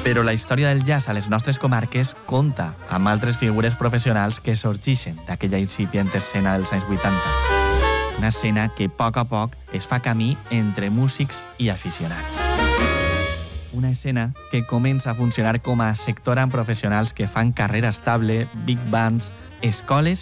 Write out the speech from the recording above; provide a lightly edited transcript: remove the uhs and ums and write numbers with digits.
Però la història del jazz a les nostres comarques compta amb altres figures professionals que sorgeixen d'aquella incipient escena dels anys 80. Una escena que a poc es fa camí entre músics i aficionats. Una escena que comença a funcionar com a sector amb professionals que fan carrera estable, big bands, escoles